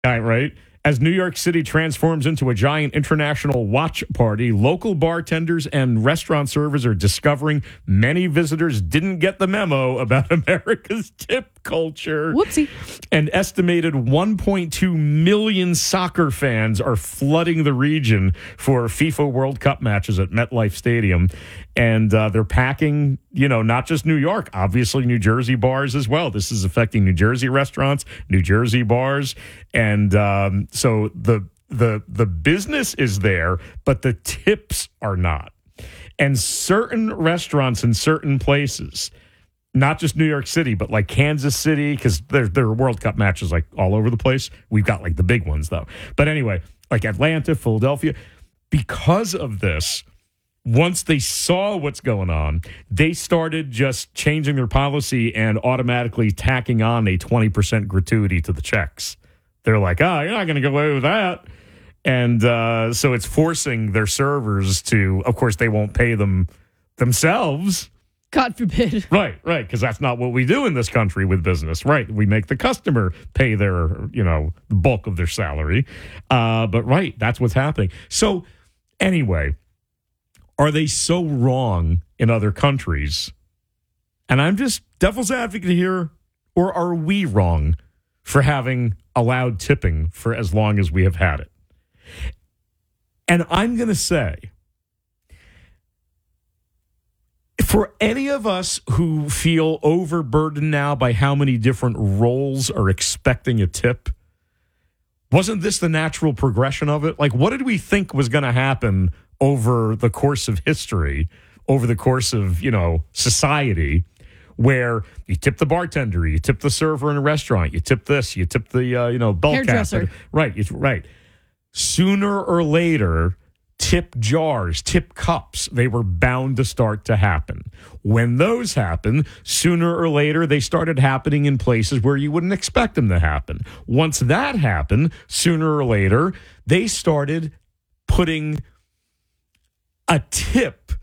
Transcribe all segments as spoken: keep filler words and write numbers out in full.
Right, right. As New York City transforms into a giant international watch party, local bartenders and restaurant servers are discovering many visitors didn't get the memo about America's tip culture. Whoopsie. An estimated one point two million soccer fans are flooding the region for FIFA World Cup matches at MetLife Stadium. And uh, they're packing, you know, not just New York, obviously New Jersey bars as well. This is affecting New Jersey restaurants, New Jersey bars. And um, so the the the business is there, but the tips are not. And certain restaurants in certain places, not just New York City, but like Kansas City, because there, there are World Cup matches like all over the place. We've got like the big ones, though. But anyway, like Atlanta, Philadelphia, because of this, once they saw what's going on, they started just changing their policy and automatically tacking on a twenty percent gratuity to the checks. They're like, oh, you're not going to get away with that. And uh, so it's forcing their servers to, of course, they won't pay them themselves. God forbid. Right, right, because that's not what we do in this country with business. Right, we make the customer pay their, you know, the bulk of their salary. Uh, but right, that's what's happening. So anyway, are they so wrong in other countries? And I'm just devil's advocate here, or are we wrong for having allowed tipping for as long as we have had it? And I'm going to say, for any of us who feel overburdened now by how many different roles are expecting a tip, wasn't this the natural progression of it? Like, what did we think was going to happen over the course of history, over the course of, you know, society, where you tip the bartender, you tip the server in a restaurant, you tip this, you tip the, uh, you know, bell hairdresser. cap. Right, it's right. Sooner or later, tip jars, tip cups, they were bound to start to happen. When those happen, sooner or later, they started happening in places where you wouldn't expect them to happen. Once that happened, sooner or later, they started putting a tip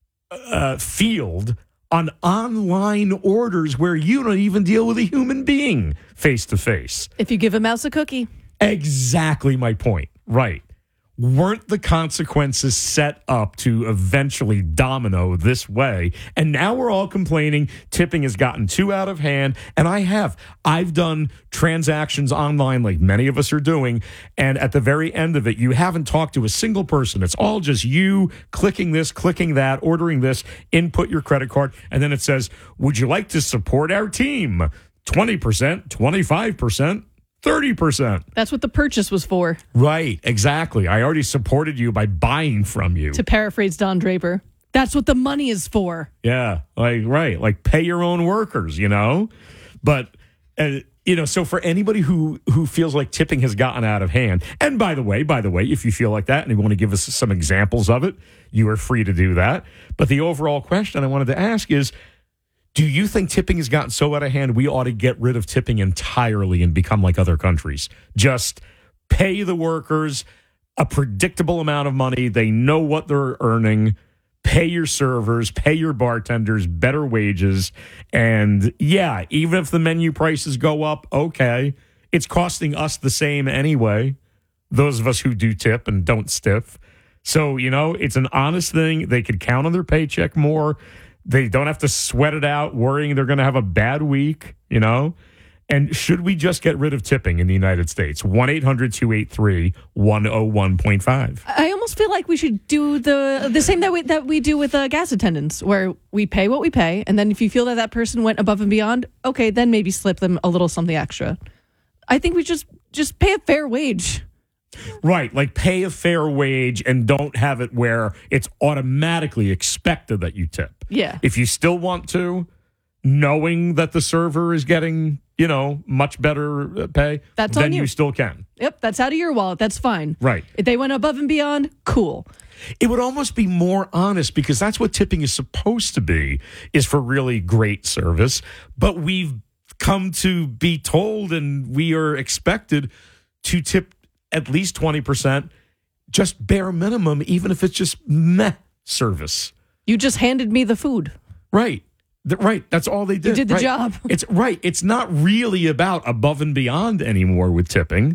uh, field on online orders where you don't even deal with a human being face to face. If you give a mouse a cookie. Exactly my point. Right. Weren't the consequences set up to eventually domino this way? And now we're all complaining tipping has gotten too out of hand. And I have. I've done transactions online like many of us are doing. And at the very end of it, you haven't talked to a single person. It's all just you clicking this, clicking that, ordering this, input your credit card. And then it says, would you like to support our team? twenty percent, twenty-five percent. thirty percent. That's what the purchase was for. Right, exactly. I already supported you by buying from you. To paraphrase Don Draper, that's what the money is for. Yeah, like, right. Like, pay your own workers, you know? But, uh, you know, so for anybody who, who feels like tipping has gotten out of hand, and by the way, by the way, if you feel like that and you want to give us some examples of it, you are free to do that. But the overall question I wanted to ask is, do you think tipping has gotten so out of hand we ought to get rid of tipping entirely and become like other countries? Just pay the workers a predictable amount of money. They know what they're earning. Pay your servers, pay your bartenders better wages. And yeah, even if the menu prices go up, okay, it's costing us the same anyway, those of us who do tip and don't stiff. So, you know, it's an honest thing. They could count on their paycheck more. They don't have to sweat it out worrying they're going to have a bad week, you know? And should we just get rid of tipping in the United States? one eight hundred two eight three one oh one point five. I almost feel like we should do the the same that we, that we do with uh, gas attendants, where we pay what we pay, and then if you feel that that person went above and beyond, okay, then maybe slip them a little something extra. I think we just just pay a fair wage. Right, like pay a fair wage and don't have it where it's automatically expected that you tip. Yeah. If you still want to, knowing that the server is getting, you know, much better pay, that's then on you. you still can. Yep, that's out of your wallet. That's fine. Right. If they went above and beyond, cool. It would almost be more honest because that's what tipping is supposed to be, is for really great service. But we've come to be told and we are expected to tip at least twenty percent, just bare minimum, even if it's just meh service. You just handed me the food. Right. The, right. That's all they did. You did the right. job. It's right. It's not really about above and beyond anymore with tipping.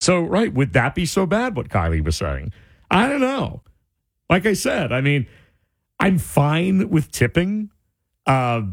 So, right, would that be so bad, what Kylie was saying? I don't know. Like I said, I mean, I'm fine with tipping, uh,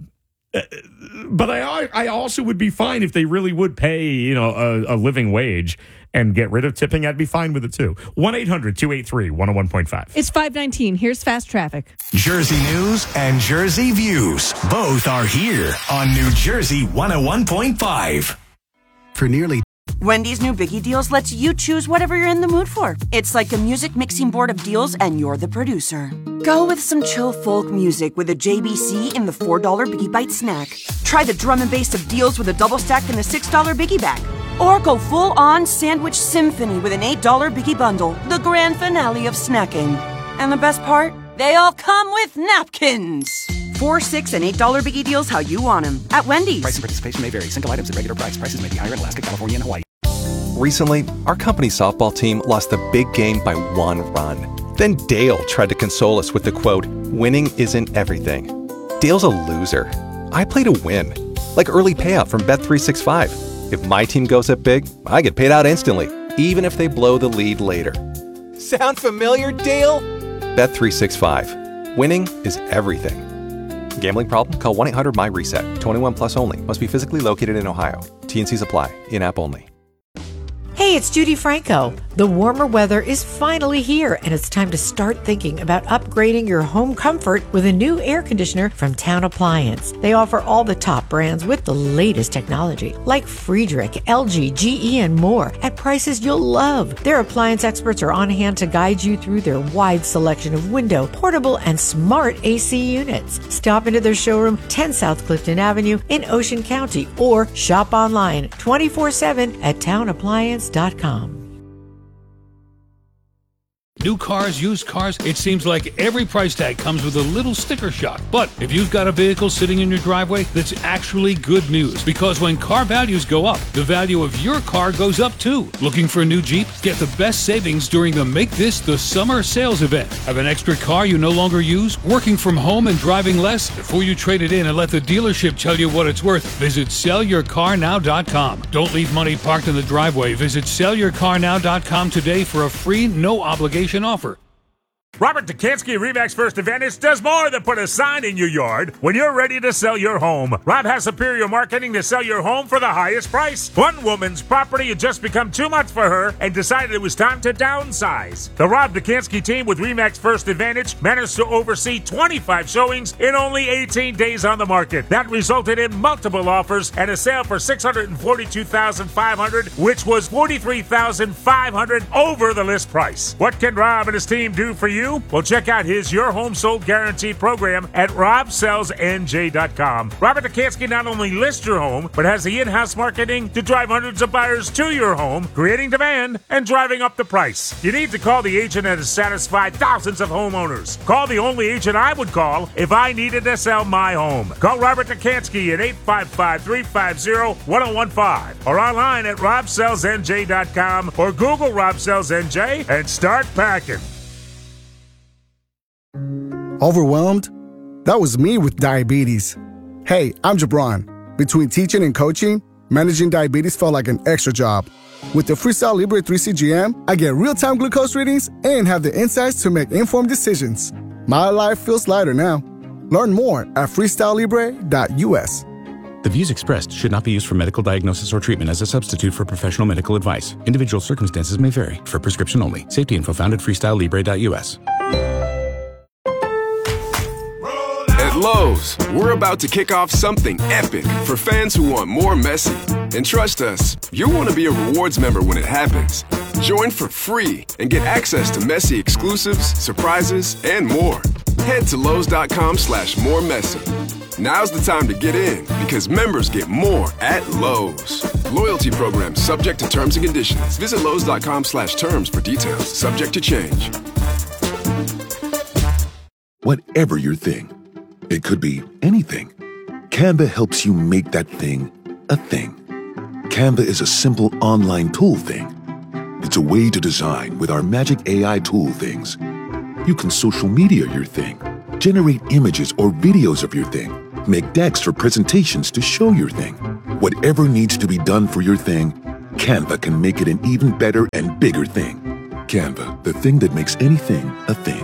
but I I also would be fine if they really would pay, you know, a, a living wage and get rid of tipping. I'd be fine with it too. one eight hundred two eight three one oh one point five. It's five nineteen. Here's Fast Traffic. Jersey News and Jersey Views. Both are here on New Jersey one oh one point five. For nearly Wendy's new Biggie Deals lets you choose whatever you're in the mood for. It's like a music mixing board of deals, and you're the producer. Go with some chill folk music with a J B C in the four dollar Biggie Bite snack. Try the drum and bass of deals with a double stack in the six dollar Biggie Bag. Or go full-on sandwich symphony with an eight dollar Biggie Bundle, the grand finale of snacking. And the best part? They all come with napkins. Four, six, and eight dollar Biggie Deals how you want them at Wendy's. Price and participation may vary. Single items at regular price. Prices may be higher in Alaska, California, and Hawaii. Recently, our company softball team lost the big game by one run. Then Dale tried to console us with the quote, "Winning isn't everything." Dale's a loser. I play to win. Like early payout from Bet three sixty-five. If my team goes up big, I get paid out instantly, even if they blow the lead later. Sound familiar, Dale? Bet three sixty-five. Winning is everything. Gambling problem? Call one eight hundred M Y reset. twenty-one plus only. Must be physically located in Ohio. T N Cs apply. In-app only. Hey, it's Judy Franco. The warmer weather is finally here, and it's time to start thinking about upgrading your home comfort with a new air conditioner from Town Appliance. They offer all the top brands with the latest technology, like Friedrich, L G, G E, and more, at prices you'll love. Their appliance experts are on hand to guide you through their wide selection of window, portable, and smart A C units. Stop into their showroom, ten South Clifton Avenue in Ocean County, or shop online twenty-four seven at town appliance dot com. New cars, used cars, it seems like every price tag comes with a little sticker shock. But if you've got a vehicle sitting in your driveway, that's actually good news. Because when car values go up, the value of your car goes up too. Looking for a new Jeep? Get the best savings during the Make This the Summer sales event. Have an extra car you no longer use? Working from home and driving less? Before you trade it in and let the dealership tell you what it's worth, visit sell your car now dot com. Don't leave money parked in the driveway. Visit sell your car now dot com today for a free, no obligation offer. Robert Dekanski, RE/MAX First Advantage, does more than put a sign in your yard when you're ready to sell your home. Rob has superior marketing to sell your home for the highest price. One woman's property had just become too much for her and decided it was time to downsize. The Rob Dekanski team with RE/MAX First Advantage managed to oversee twenty-five showings in only eighteen days on the market. That resulted in multiple offers and a sale for six hundred forty-two thousand five hundred dollars, which was forty-three thousand five hundred dollars over the list price. What can Rob and his team do for you? Well, check out his Your Home Sold Guarantee program at rob sells n j dot com. Robert Dekanski not only lists your home, but has the in-house marketing to drive hundreds of buyers to your home, creating demand and driving up the price. You need to call the agent that has satisfied thousands of homeowners. Call the only agent I would call if I needed to sell my home. Call Robert Dekanski at eight five five, three five zero, one zero one five or online at rob sells n j dot com or Google Rob Sells N J and start packing. Overwhelmed? That was me with diabetes. Hey, I'm Jabron. Between teaching and coaching, managing diabetes felt like an extra job. With the Freestyle Libre three C G M, I get real-time glucose readings and have the insights to make informed decisions. My life feels lighter now. Learn more at freestyle libre dot u s. The views expressed should not be used for medical diagnosis or treatment as a substitute for professional medical advice. Individual circumstances may vary. For prescription only. Safety info found at freestyle libre dot u s. At Lowe's, we're about to kick off something epic for fans who want more Messi. And trust us, you'll want to be a rewards member when it happens. Join for free and get access to Messi exclusives, surprises, and more. Head to Lowe's dot com slash more Messi. Now's the time to get in because members get more at Lowe's. Loyalty program subject to terms and conditions. Visit Lowe's dot com slash terms for details. Subject to change. Whatever your thing, it could be anything. Canva helps you make that thing a thing. Canva is a simple online tool thing. It's a way to design with our magic A I tool things. You can social media your thing, generate images or videos of your thing, make decks for presentations to show your thing. Whatever needs to be done for your thing, Canva can make it an even better and bigger thing. Canva, the thing that makes anything a thing.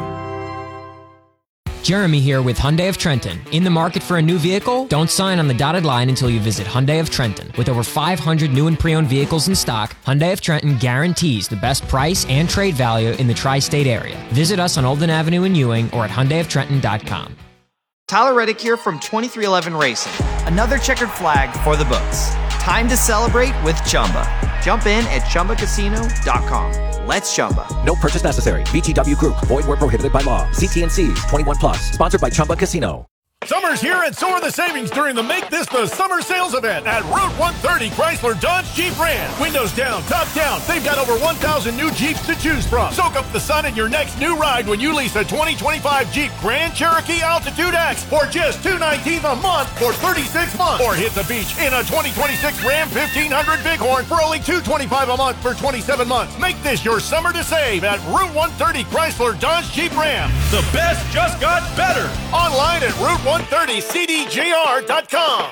Jeremy here with Hyundai of Trenton. In the market for a new vehicle? Don't sign on the dotted line until you visit Hyundai of Trenton. With over five hundred new and pre-owned vehicles in stock, Hyundai of Trenton guarantees the best price and trade value in the tri-state area. Visit us on Olden Avenue in Ewing or at Hyundai of Trenton dot com. Tyler Reddick here from twenty-three eleven Racing. Another checkered flag for the books. Time to celebrate with Chumba. Jump in at Chumba Casino dot com. Let's Chumba. No purchase necessary. V G W Group. Void where prohibited by law. See T and C's. twenty-one plus. Sponsored by Chumba Casino. Summer's here and so are the savings during the Make This the Summer Sales event at Route one thirty Chrysler Dodge Jeep Ram. Windows down, top down. They've got over one thousand new Jeeps to choose from. Soak up the sun in your next new ride when you lease a twenty twenty-five Jeep Grand Cherokee Altitude X for just two hundred nineteen dollars a month for thirty-six months. Or hit the beach in a twenty twenty-six Ram fifteen hundred Bighorn for only two hundred twenty-five dollars a month for twenty-seven months. Make this your summer to save at Route one thirty Chrysler Dodge Jeep Ram. The best just got better. Online at Route one thirty C D J R dot com.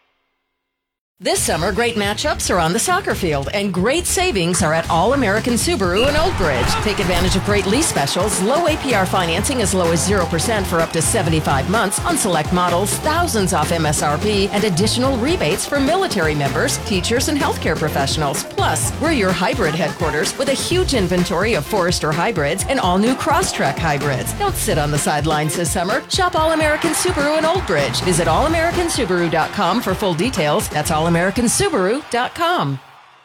This summer, great matchups are on the soccer field, and great savings are at All-American Subaru in Old Bridge. Take advantage of great lease specials, low A P R financing as low as zero percent for up to seventy-five months on select models, thousands off M S R P, and additional rebates for military members, teachers, and healthcare professionals. Plus, we're your hybrid headquarters with a huge inventory of Forester hybrids and all-new Crosstrek hybrids. Don't sit on the sidelines this summer. Shop All-American Subaru in Old Bridge. Visit all american subaru dot com for full details. That's all american subaru dot com.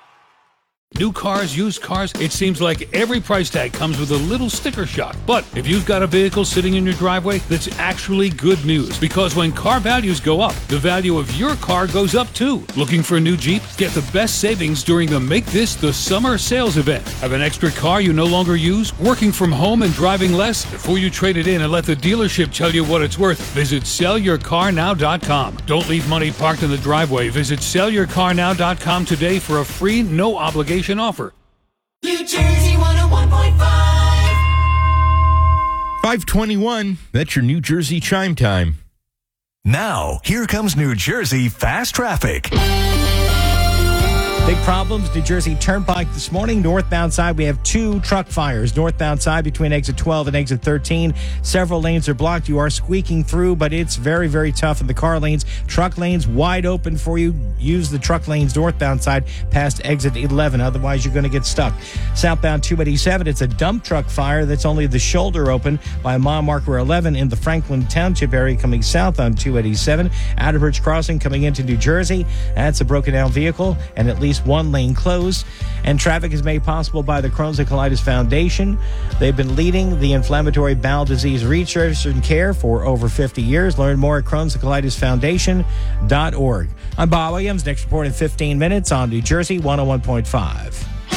New cars, used cars, it seems like every price tag comes with a little sticker shock. But if you've got a vehicle sitting in your driveway, that's actually good news. Because when car values go up, the value of your car goes up too. Looking for a new Jeep? Get the best savings during the Make This the Summer Sales event. Have an extra car you no longer use? Working from home and driving less? Before you trade it in and let the dealership tell you what it's worth, visit sell your car now dot com. Don't leave money parked in the driveway. Visit sell your car now dot com today for a free, no obligation offer. New Jersey one oh one point five. five twenty-one, that's your New Jersey chime time. Now, here comes New Jersey Fast Traffic. Big problems, New Jersey Turnpike this morning. Northbound side, we have two truck fires. Northbound side between exit twelve and exit thirteen. Several lanes are blocked. You are squeaking through, but it's very, very tough in the car lanes. Truck lanes wide open for you. Use the truck lanes northbound side past exit eleven. Otherwise, you're going to get stuck. Southbound two eighty-seven, it's a dump truck fire that's only the shoulder open by mile marker eleven in the Franklin Township area coming south on two eighty-seven. Outerbridge Crossing coming into New Jersey. That's a broken down vehicle and at least one lane closed. And traffic is made possible by the Crohn's and Colitis Foundation. They've been leading the inflammatory bowel disease research and care for over fifty years. Learn more at crohn's and colitis foundation dot org. I'm Bob Williams. Next report in fifteen minutes on New Jersey one oh one point five.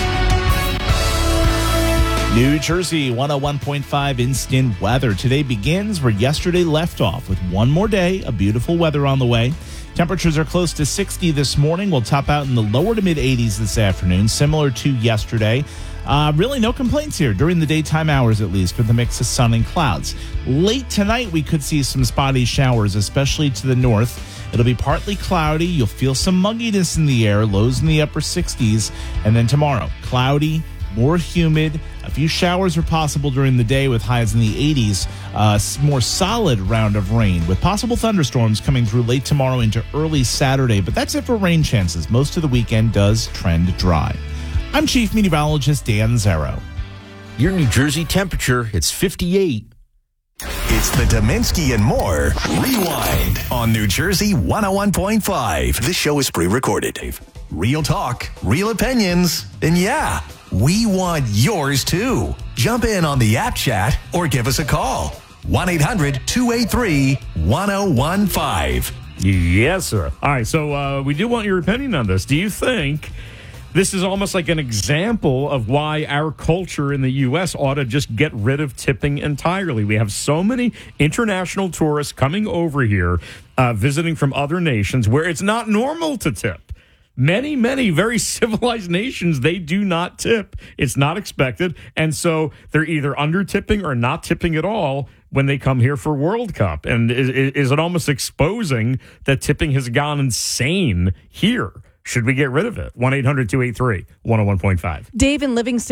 New Jersey one oh one point five instant weather. Today begins where yesterday left off with one more day of beautiful weather on the way. Temperatures are close to sixty this morning. We'll top out in the lower to mid eighties this afternoon, similar to yesterday. Uh, really no complaints here during the daytime hours, at least, with a mix of sun and clouds. Late tonight, we could see some spotty showers, especially to the north. It'll be partly cloudy. You'll feel some mugginess in the air, lows in the upper sixties. And then tomorrow, cloudy, more humid. A few showers are possible during the day with highs in the eighties. Uh, more solid round of rain with possible thunderstorms coming through late tomorrow into early Saturday. But that's it for rain chances. Most of the weekend does trend dry. I'm Chief Meteorologist Dan Zero. Your New Jersey temperature, it's fifty-eight. It's the Dominski and More Rewind on New Jersey one oh one point five. This show is pre-recorded. Real talk, real opinions, and yeah, we want yours too. Jump in on the app chat or give us a call. one eight hundred two eight three one oh one five. Yes, sir. All right, so uh, we do want your opinion on this. Do you think this is almost like an example of why our culture in the U S ought to just get rid of tipping entirely? We have so many international tourists coming over here, uh, visiting from other nations where it's not normal to tip. Many, many very civilized nations, they do not tip. It's not expected. And so they're either under tipping or not tipping at all when they come here for World Cup. And is, is it almost exposing that tipping has gone insane here? Should we get rid of it? one eight hundred two eight three one oh one point five. Dave in Livingston